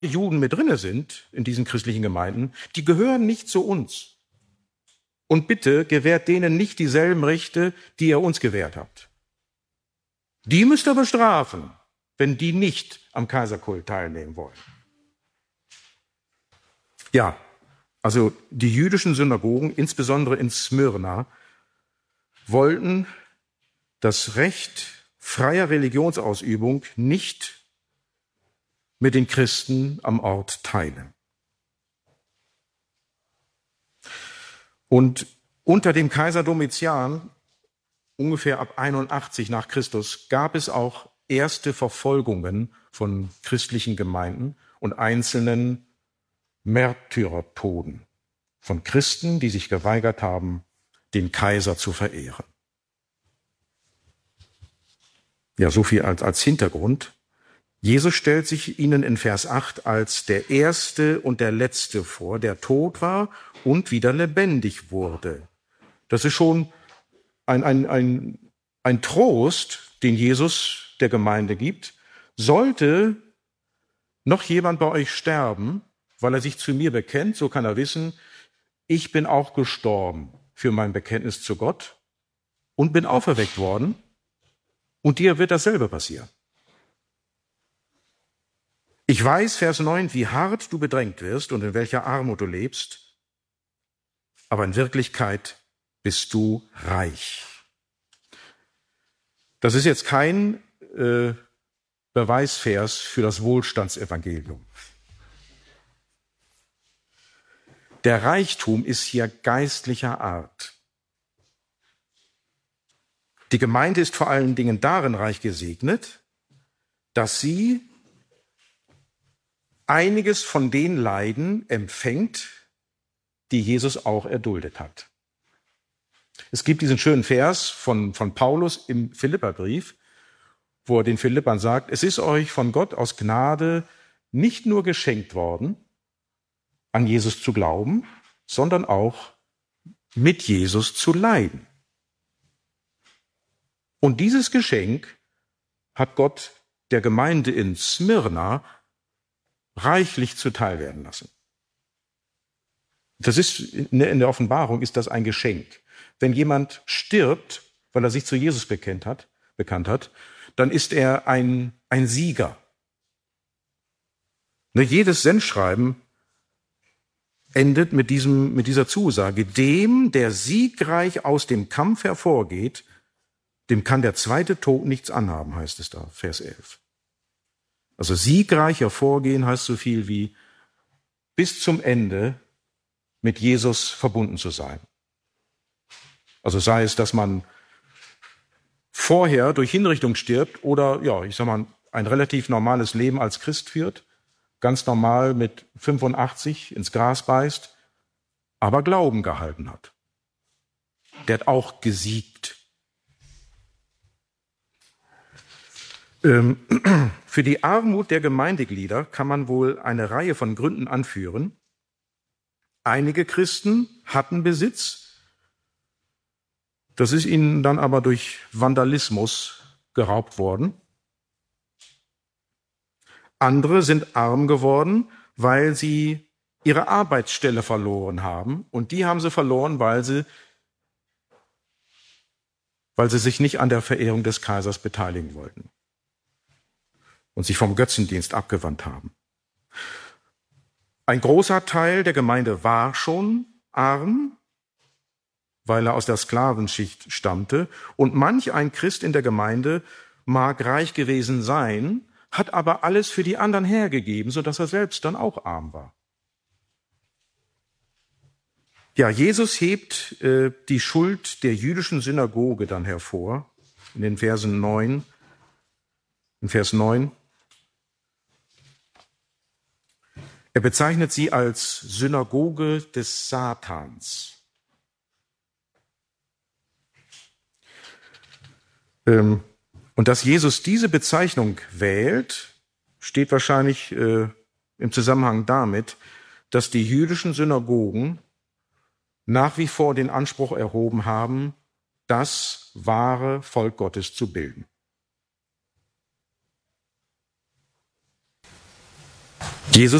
Juden mit drinne sind in diesen christlichen Gemeinden, die gehören nicht zu uns. Und bitte gewährt denen nicht dieselben Rechte, die ihr uns gewährt habt. Die müsst ihr bestrafen, wenn die nicht am Kaiserkult teilnehmen wollen. Ja, also die jüdischen Synagogen, insbesondere in Smyrna, wollten das Recht freier Religionsausübung nicht mit den Christen am Ort teilen. Und unter dem Kaiser Domitian, ungefähr ab 81 nach Christus, gab es auch erste Verfolgungen von christlichen Gemeinden und einzelnen Märtyrertoden von Christen, die sich geweigert haben, den Kaiser zu verehren. Ja, so viel als Hintergrund. Jesus stellt sich ihnen in Vers 8 als der Erste und der Letzte vor, der tot war und wieder lebendig wurde. Das ist schon ein Trost, den Jesus der Gemeinde gibt. Sollte noch jemand bei euch sterben, weil er sich zu mir bekennt, so kann er wissen, ich bin auch gestorben für mein Bekenntnis zu Gott und bin auferweckt worden und dir wird dasselbe passieren. Ich weiß, Vers 9, wie hart du bedrängt wirst und in welcher Armut du lebst, aber in Wirklichkeit bist du reich. Das ist jetzt kein Beweisvers für das Wohlstandsevangelium. Der Reichtum ist hier geistlicher Art. Die Gemeinde ist vor allen Dingen darin reich gesegnet, dass sie einiges von den Leiden empfängt, die Jesus auch erduldet hat. Es gibt diesen schönen Vers von Paulus im Philipperbrief, wo er den Philippern sagt, es ist euch von Gott aus Gnade nicht nur geschenkt worden, an Jesus zu glauben, sondern auch mit Jesus zu leiden. Und dieses Geschenk hat Gott der Gemeinde in Smyrna reichlich zuteil werden lassen. Das ist in der Offenbarung ist das ein Geschenk. Wenn jemand stirbt, weil er sich zu Jesus bekannt hat, dann ist er ein Sieger. Jedes Sendschreiben endet mit dieser Zusage, dem, der siegreich aus dem Kampf hervorgeht, dem kann der zweite Tod nichts anhaben, heißt es da, Vers 11. Also siegreich hervorgehen heißt so viel wie bis zum Ende mit Jesus verbunden zu sein. Also sei es, dass man vorher durch Hinrichtung stirbt oder, ja, ich sag mal, ein relativ normales Leben als Christ führt, ganz normal mit 85 ins Gras beißt, aber Glauben gehalten hat. Der hat auch gesiegt. Für die Armut der Gemeindeglieder kann man wohl eine Reihe von Gründen anführen. Einige Christen hatten Besitz, das ist ihnen dann aber durch Vandalismus geraubt worden. Andere sind arm geworden, weil sie ihre Arbeitsstelle verloren haben. Und die haben sie verloren, weil sie sich nicht an der Verehrung des Kaisers beteiligen wollten und sich vom Götzendienst abgewandt haben. Ein großer Teil der Gemeinde war schon arm, weil er aus der Sklavenschicht stammte. Und manch ein Christ in der Gemeinde mag reich gewesen sein, hat aber alles für die anderen hergegeben, sodass er selbst dann auch arm war. Ja, Jesus hebt die Schuld der jüdischen Synagoge dann hervor, in Vers 9. Er bezeichnet sie als Synagoge des Satans. Und dass Jesus diese Bezeichnung wählt, steht wahrscheinlich im Zusammenhang damit, dass die jüdischen Synagogen nach wie vor den Anspruch erhoben haben, das wahre Volk Gottes zu bilden. Jesus